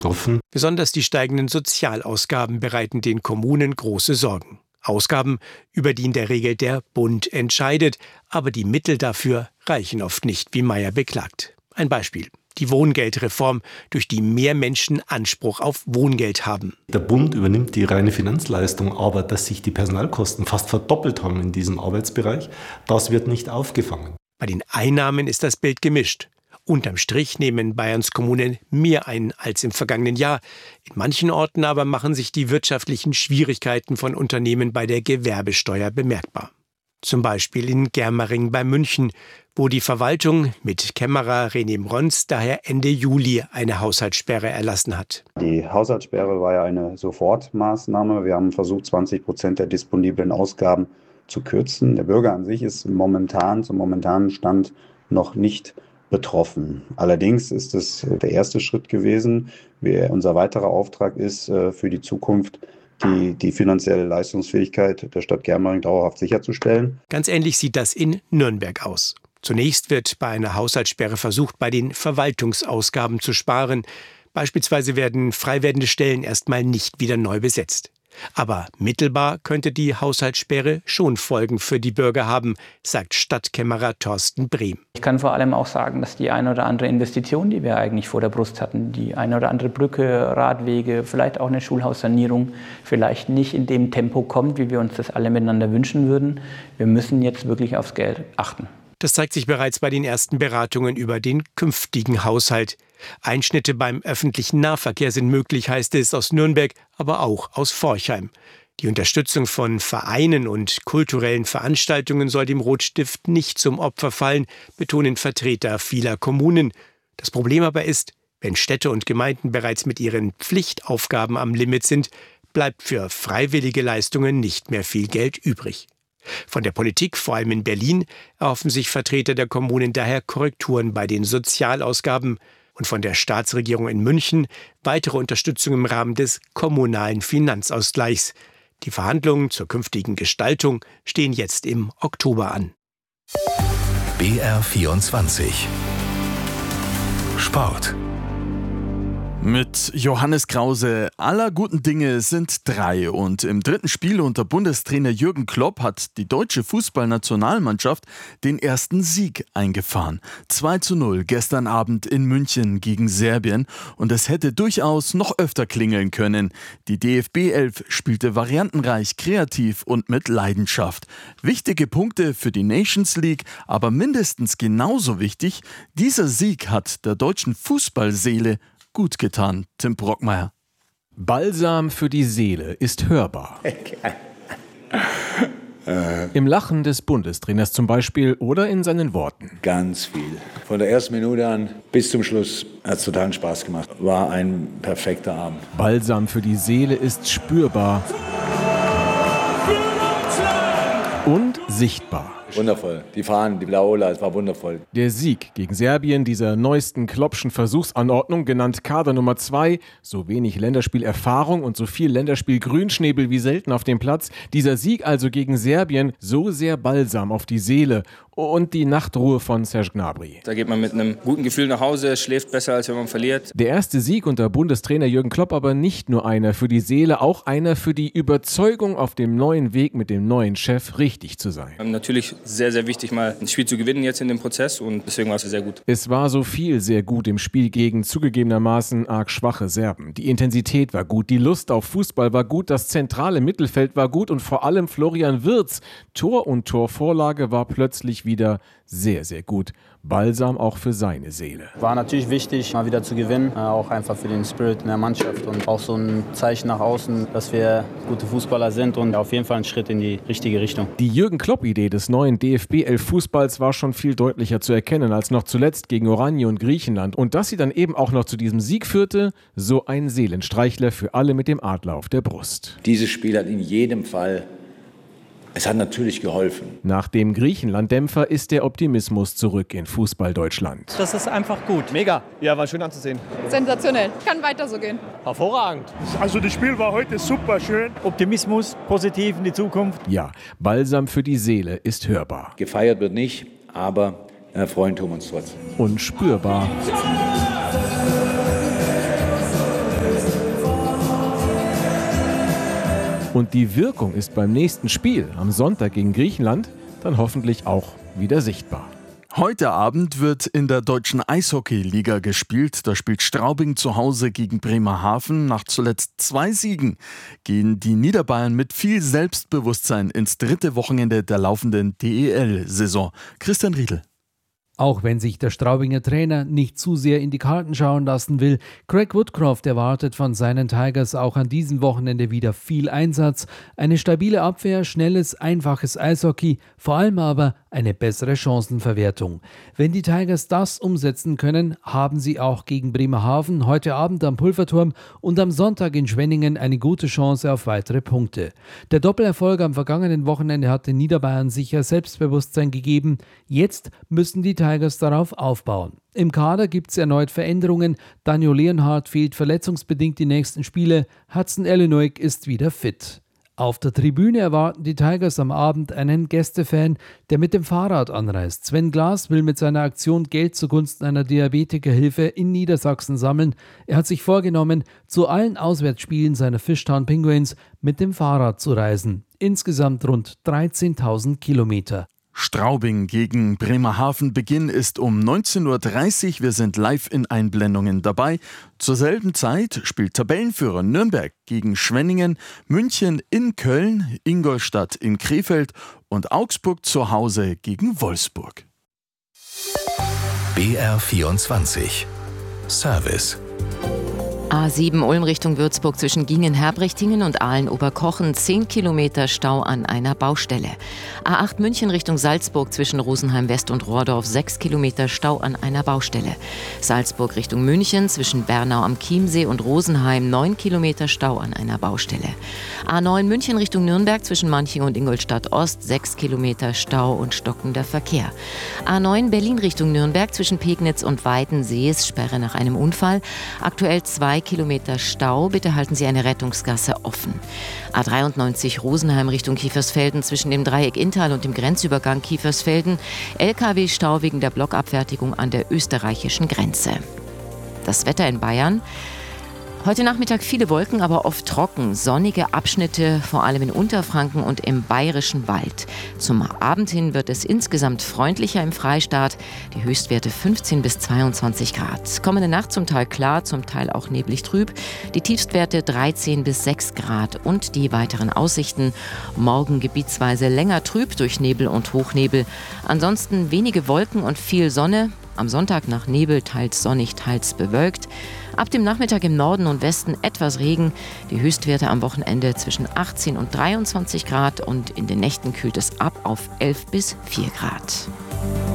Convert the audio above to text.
Offen. Besonders die steigenden Sozialausgaben bereiten den Kommunen große Sorgen. Ausgaben, über die in der Regel der Bund entscheidet, aber die Mittel dafür reichen oft nicht, wie Mayer beklagt. Ein Beispiel: die Wohngeldreform, durch die mehr Menschen Anspruch auf Wohngeld haben. Der Bund übernimmt die reine Finanzleistung, aber dass sich die Personalkosten fast verdoppelt haben in diesem Arbeitsbereich, das wird nicht aufgefangen. Bei den Einnahmen ist das Bild gemischt. Unterm Strich nehmen Bayerns Kommunen mehr ein als im vergangenen Jahr. In manchen Orten aber machen sich die wirtschaftlichen Schwierigkeiten von Unternehmen bei der Gewerbesteuer bemerkbar. Zum Beispiel in Germering bei München, wo die Verwaltung mit Kämmerer René Brons daher Ende Juli eine Haushaltssperre erlassen hat. Die Haushaltssperre war ja eine Sofortmaßnahme. Wir haben versucht, 20% der disponiblen Ausgaben zu kürzen. Der Bürger an sich ist zum momentanen Stand noch nicht betroffen. Allerdings ist es der erste Schritt gewesen. Unser weiterer Auftrag ist für die Zukunft, die finanzielle Leistungsfähigkeit der Stadt Germering dauerhaft sicherzustellen. Ganz ähnlich sieht das in Nürnberg aus. Zunächst wird bei einer Haushaltssperre versucht, bei den Verwaltungsausgaben zu sparen. Beispielsweise werden frei werdende Stellen erstmal nicht wieder neu besetzt. Aber mittelbar könnte die Haushaltssperre schon Folgen für die Bürger haben, sagt Stadtkämmerer Thorsten Brehm. Ich kann vor allem auch sagen, dass die eine oder andere Investition, die wir eigentlich vor der Brust hatten, die eine oder andere Brücke, Radwege, vielleicht auch eine Schulhaussanierung, vielleicht nicht in dem Tempo kommt, wie wir uns das alle miteinander wünschen würden. Wir müssen jetzt wirklich aufs Geld achten. Das zeigt sich bereits bei den ersten Beratungen über den künftigen Haushalt. Einschnitte beim öffentlichen Nahverkehr sind möglich, heißt es aus Nürnberg, aber auch aus Forchheim. Die Unterstützung von Vereinen und kulturellen Veranstaltungen soll dem Rotstift nicht zum Opfer fallen, betonen Vertreter vieler Kommunen. Das Problem aber ist, wenn Städte und Gemeinden bereits mit ihren Pflichtaufgaben am Limit sind, bleibt für freiwillige Leistungen nicht mehr viel Geld übrig. Von der Politik, vor allem in Berlin, erhoffen sich Vertreter der Kommunen daher Korrekturen bei den Sozialausgaben und von der Staatsregierung in München weitere Unterstützung im Rahmen des kommunalen Finanzausgleichs. Die Verhandlungen zur künftigen Gestaltung stehen jetzt im Oktober an. BR24 Sport. Mit Johannes Krause. Aller guten Dinge sind drei. Und im dritten Spiel unter Bundestrainer Jürgen Klopp hat die deutsche Fußballnationalmannschaft den ersten Sieg eingefahren. 2:0 gestern Abend in München gegen Serbien. Und es hätte durchaus noch öfter klingeln können. Die DFB-11 spielte variantenreich, kreativ und mit Leidenschaft. Wichtige Punkte für die Nations League, aber mindestens genauso wichtig, dieser Sieg hat der deutschen Fußballseele gut getan, Tim Brockmeier. Balsam für die Seele ist hörbar. Im Lachen des Bundestrainers zum Beispiel oder in seinen Worten. Ganz viel. Von der ersten Minute an bis zum Schluss hat es totalen Spaß gemacht. War ein perfekter Abend. Balsam für die Seele ist spürbar und sichtbar. Wundervoll. Die Fahnen, die Blaue, es war wundervoll. Der Sieg gegen Serbien, dieser neuesten Kloppschen Versuchsanordnung, genannt Kader Nummer 2, so wenig Länderspielerfahrung und so viel Länderspiel-Grünschnäbel wie selten auf dem Platz. Dieser Sieg also gegen Serbien, so sehr Balsam auf die Seele und die Nachtruhe von Serge Gnabry. Da geht man mit einem guten Gefühl nach Hause, schläft besser, als wenn man verliert. Der erste Sieg unter Bundestrainer Jürgen Klopp aber nicht nur einer für die Seele, auch einer für die Überzeugung, auf dem neuen Weg mit dem neuen Chef richtig zu sein. Natürlich sehr, sehr wichtig, mal ein Spiel zu gewinnen jetzt in dem Prozess und deswegen war es sehr gut. Es war so viel sehr gut im Spiel gegen zugegebenermaßen arg schwache Serben. Die Intensität war gut, die Lust auf Fußball war gut, das zentrale Mittelfeld war gut und vor allem Florian Wirtz. Tor und Torvorlage war plötzlich wieder sehr, sehr gut. Balsam auch für seine Seele. War natürlich wichtig, mal wieder zu gewinnen, auch einfach für den Spirit in der Mannschaft und auch so ein Zeichen nach außen, dass wir gute Fußballer sind und auf jeden Fall ein Schritt in die richtige Richtung. Die Jürgen Klopp-Idee des neuen DFB-11-Fußballs war schon viel deutlicher zu erkennen als noch zuletzt gegen Oranje und Griechenland. Und dass sie dann eben auch noch zu diesem Sieg führte, so ein Seelenstreichler für alle mit dem Adler auf der Brust. Dieses Spiel hat in jedem Fall, es hat natürlich geholfen. Nach dem Griechenland-Dämpfer ist der Optimismus zurück in Fußball-Deutschland. Das ist einfach gut. Mega. Ja, war schön anzusehen. Sensationell. Kann weiter so gehen. Hervorragend. Also das Spiel war heute super schön. Optimismus, positiv in die Zukunft. Ja, Balsam für die Seele ist hörbar. Gefeiert wird nicht, aber freuen tun wir uns trotzdem. Und spürbar. Und die Wirkung ist beim nächsten Spiel am Sonntag gegen Griechenland dann hoffentlich auch wieder sichtbar. Heute Abend wird in der deutschen Eishockey-Liga gespielt. Da spielt Straubing zu Hause gegen Bremerhaven. Nach zuletzt 2 Siegen gehen die Niederbayern mit viel Selbstbewusstsein ins 3. Wochenende der laufenden DEL-Saison. Christian Riedl. Auch wenn sich der Straubinger Trainer nicht zu sehr in die Karten schauen lassen will, Craig Woodcroft erwartet von seinen Tigers auch an diesem Wochenende wieder viel Einsatz, eine stabile Abwehr, schnelles, einfaches Eishockey, vor allem aber eine bessere Chancenverwertung. Wenn die Tigers das umsetzen können, haben sie auch gegen Bremerhaven heute Abend am Pulverturm und am Sonntag in Schwenningen eine gute Chance auf weitere Punkte. Der Doppelerfolg am vergangenen Wochenende hat den Niederbayern sicher Selbstbewusstsein gegeben. Jetzt müssen die Tigers darauf aufbauen. Im Kader gibt es erneut Veränderungen. Daniel Leonhardt fehlt verletzungsbedingt die nächsten Spiele. Hudson Elinoik ist wieder fit. Auf der Tribüne erwarten die Tigers am Abend einen Gästefan, der mit dem Fahrrad anreist. Sven Glas will mit seiner Aktion Geld zugunsten einer Diabetikerhilfe in Niedersachsen sammeln. Er hat sich vorgenommen, zu allen Auswärtsspielen seiner Fishtown Penguins mit dem Fahrrad zu reisen. Insgesamt rund 13.000 Kilometer. Straubing gegen Bremerhaven. Beginn ist um 19.30 Uhr. Wir sind live in Einblendungen dabei. Zur selben Zeit spielt Tabellenführer Nürnberg gegen Schwenningen, München in Köln, Ingolstadt in Krefeld und Augsburg zu Hause gegen Wolfsburg. BR24 Service. A7 Ulm Richtung Würzburg zwischen Gingen-Herbrichtingen und Aalen-Oberkochen 10 Kilometer Stau an einer Baustelle. A8 München Richtung Salzburg zwischen Rosenheim West und Rohrdorf 6 Kilometer Stau an einer Baustelle. Salzburg Richtung München zwischen Bernau am Chiemsee und Rosenheim 9 Kilometer Stau an einer Baustelle. A9 München Richtung Nürnberg zwischen Manching und Ingolstadt Ost 6 Kilometer Stau und stockender Verkehr. A9 Berlin Richtung Nürnberg zwischen Pegnitz und Weidensees Sperre nach einem Unfall. Aktuell 2 Kilometer Stau, bitte halten Sie eine Rettungsgasse offen. A93 Rosenheim Richtung Kiefersfelden zwischen dem Dreieck Inntal und dem Grenzübergang Kiefersfelden. LKW-Stau wegen der Blockabfertigung an der österreichischen Grenze. Das Wetter in Bayern. Heute Nachmittag viele Wolken, aber oft trocken. Sonnige Abschnitte, vor allem in Unterfranken und im Bayerischen Wald. Zum Abend hin wird es insgesamt freundlicher im Freistaat. Die Höchstwerte 15 bis 22 Grad. Kommende Nacht zum Teil klar, zum Teil auch neblig trüb. Die Tiefstwerte 13 bis 6 Grad. Und die weiteren Aussichten. Morgen gebietsweise länger trüb durch Nebel und Hochnebel. Ansonsten wenige Wolken und viel Sonne. Am Sonntag nach Nebel, teils sonnig, teils bewölkt. Ab dem Nachmittag im Norden und Westen etwas Regen. Die Höchstwerte am Wochenende zwischen 18 und 23 Grad und in den Nächten kühlt es ab auf 11 bis 4 Grad.